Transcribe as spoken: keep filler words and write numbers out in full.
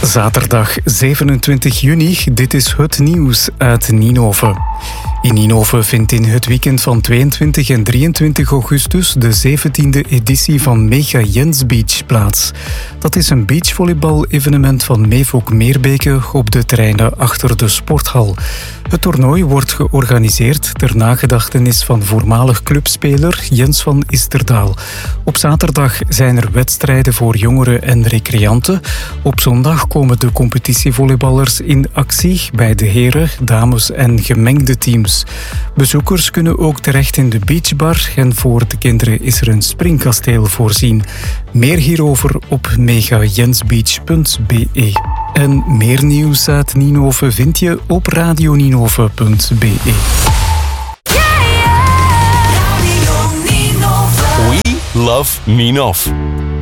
Zaterdag zevenentwintig juni, dit is het nieuws uit Ninove. In Ninove vindt in het weekend van tweeëntwintig en drieëntwintig augustus de zeventiende editie van Mega Jens Beach plaats. Dat is een beachvolleybal-evenement van Meevook Meerbeke op de terreinen achter de sporthal. Het toernooi wordt georganiseerd ter nagedachtenis van voormalig clubspeler Jens van Isterdaal. Op zaterdag zijn er wedstrijden voor jongeren en recreanten. Op zondag komen de competitievolleyballers in actie bij de heren, dames en gemengde teams. Bezoekers kunnen ook terecht in de beachbar en voor de kinderen is er een springkasteel voorzien. Meer hierover op mega jens beach punt b e. En meer nieuws uit Ninove vind je op radio ninove punt b e. We love Ninove.